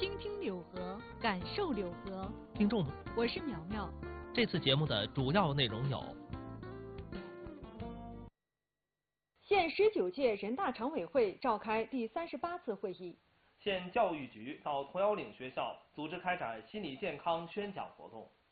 倾听柳河，感受柳河。 听众们， 我是苗苗。 这次节目的主要内容有： 县19届人大常委会召开第38次会议。 县教育局到鄱阳岭学校组织开展心理健康宣讲活动。